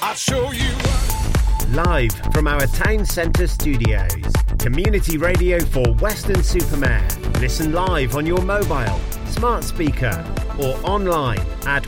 I'll show you. Live from our town centre studios. Community radio for Weston-super-Mare. Listen live on your mobile, smart speaker or online at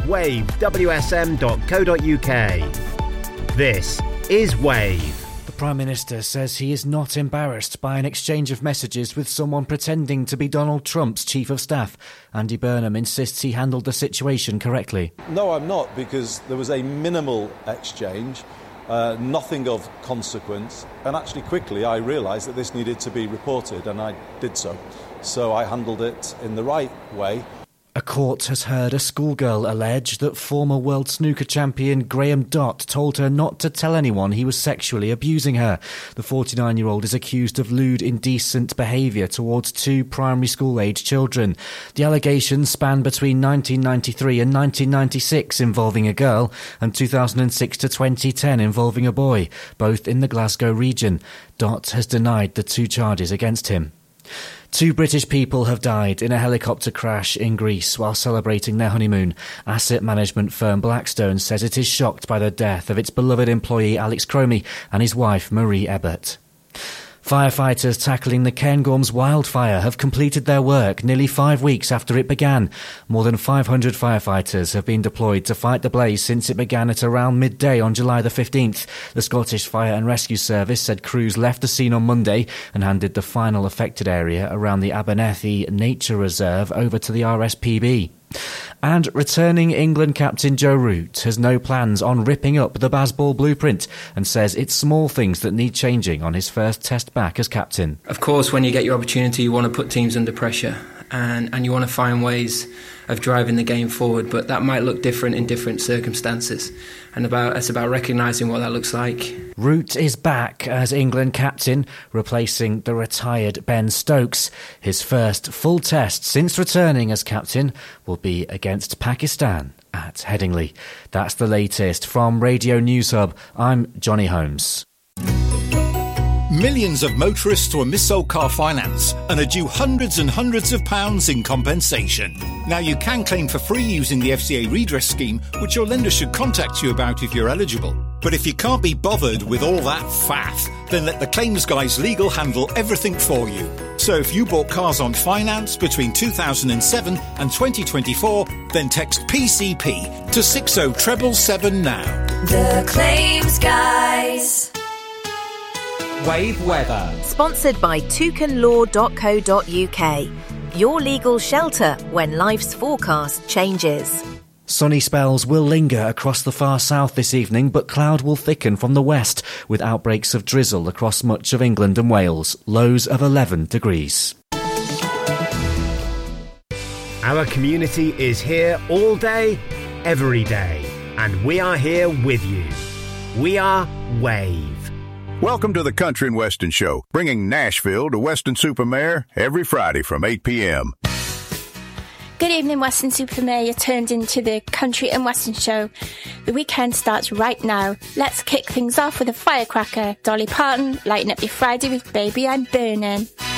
wavewsm.co.uk. This is Wave. The Prime Minister says he is not embarrassed by an exchange of messages with someone pretending to be Donald Trump's Chief of Staff. Andy Burnham insists he handled the situation correctly. No, I'm not, because there was a minimal exchange. Nothing of consequence, and actually quickly I realised that this needed to be reported, and I did so. So I handled it in the right way. A court has heard a schoolgirl allege that former world snooker champion Graham Dott told her not to tell anyone he was sexually abusing her. The 49-year-old is accused of lewd, indecent behaviour towards two primary school-age children. The allegations span between 1993 and 1996 involving a girl and 2006 to 2010 involving a boy, both in the Glasgow region. Dott has denied the two charges against him. Two British people have died in a helicopter crash in Greece while celebrating their honeymoon. Asset management firm Blackstone says it is shocked by the death of its beloved employee Alex Cromie and his wife Marie Ebbert. Firefighters tackling the Cairngorms wildfire have completed their work nearly 5 weeks after it began. More than 500 firefighters have been deployed to fight the blaze since it began at around midday on July the 15th. The Scottish Fire and Rescue Service said crews left the scene on Monday and handed the final affected area around the Abernethy Nature Reserve over to the RSPB. And returning England captain Joe Root has no plans on ripping up the Bazball blueprint and says it's small things that need changing on his first test back as captain. Of course, when you get your opportunity, you want to put teams under pressure and you want to find ways of driving the game forward, but that might look different in different circumstances. And it's about recognising what that looks like. Root is back as England captain, replacing the retired Ben Stokes. His first full test since returning as captain will be against Pakistan at Headingley. That's the latest from Radio News Hub. I'm Johnny Holmes. Millions of motorists were mis-sold car finance and are due hundreds and hundreds of pounds in compensation. Now you can claim for free using the FCA redress scheme, which your lender should contact you about if you're eligible. But if you can't be bothered with all that faff, then let the claims guys legal handle everything for you. So if you bought cars on finance between 2007 and 2024, then text PCP to 60777 now. The Claims Guys. Wave weather. Sponsored by toucanlaw.co.uk. Your legal shelter when life's forecast changes. Sunny spells will linger across the far south this evening, but cloud will thicken from the west with outbreaks of drizzle across much of England and Wales. Lows of 11 degrees. Our community is here all day, every day, and we are here with you. We are Wave. Welcome to the Country and Western Show, bringing Nashville to Weston-super-Mare every Friday from 8 p.m. Good evening, Weston-super-Mare. You're turned into the Country and Western Show. The weekend starts right now. Let's kick things off with a firecracker. Dolly Parton, lighten up your Friday with Baby I'm Burning.